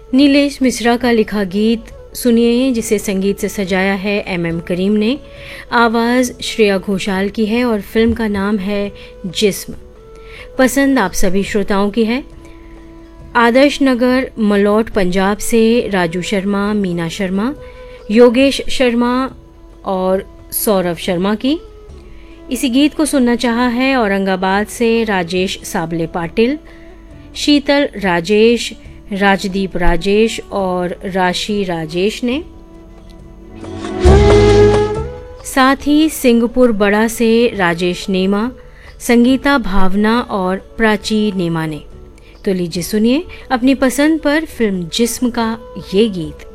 नीलेश मिश्रा का लिखा गीत सुनिए, जिसे संगीत से सजाया है एम करीम ने। आवाज़ श्रेया घोषाल की है और फिल्म का नाम है जिस्म। पसंद आप सभी श्रोताओं की है। आदर्श नगर मलौट पंजाब से राजू शर्मा, मीना शर्मा, योगेश शर्मा और सौरभ शर्मा की। इसी गीत को सुनना चाहा है औरंगाबाद से राजेश साबले पाटिल, शीतल राजेश, राजदीप राजेश और राशि राजेश ने। साथ ही सिंहपुर बड़ा से राजेश नेमा, संगीता भावना और प्राची नेमा ने। तो लीजिए सुनिए अपनी पसंद पर फिल्म जिस्म का ये गीत।